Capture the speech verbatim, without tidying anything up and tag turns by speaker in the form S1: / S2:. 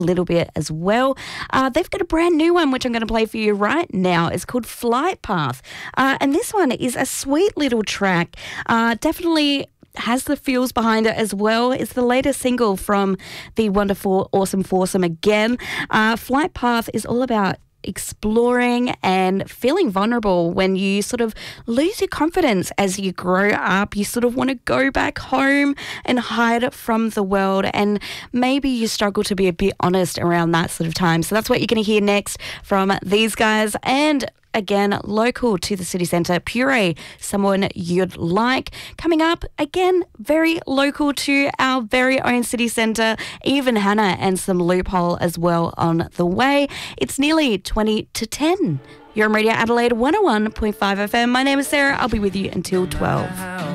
S1: little bit as well. Uh, they've got a brand new one, which I'm going to play for you right now. It's called Flight Path. Uh, and this one is a sweet little track. Uh, definitely has the feels behind it as well. It's the latest single from the wonderful Awesome Foursome again. Uh, Flight Path is all about exploring and feeling vulnerable when you sort of lose your confidence as you grow up. You sort of want to go back home and hide from the world, and maybe you struggle to be a bit honest around that sort of time. So that's what you're going to hear next from these guys. And again, local to the city centre, Puree, Someone You'd Like. Coming up, again, very local to our very own city centre, Even Hannah and some Loophole as well on the way. It's nearly twenty to ten. You're on Radio Adelaide one oh one point five F M. My name is Sarah. I'll be with you until twelve.